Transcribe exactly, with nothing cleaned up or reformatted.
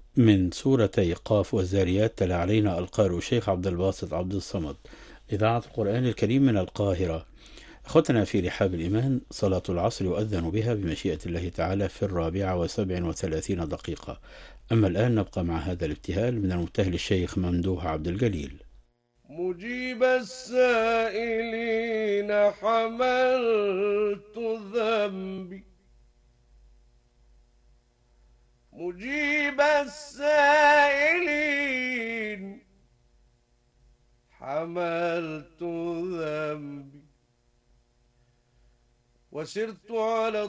من سورتي قاف والذاريات. تلا علينا القارئ الشيخ عبد الباسط عبد الصمد، إذاعة القرآن الكريم من القاهرة. أخوتنا في رحاب الإيمان، صلاة العصر يؤذن بها بمشيئة الله تعالى في الرابعة وسبع وثلاثين دقيقة. أما الآن نبقى مع هذا الابتهال من المبتهل الشيخ ممدوح عبد الجليل. مجيب السائلين حملت ذنبي، مجيب السائلين حملت ذنبي، وسرت على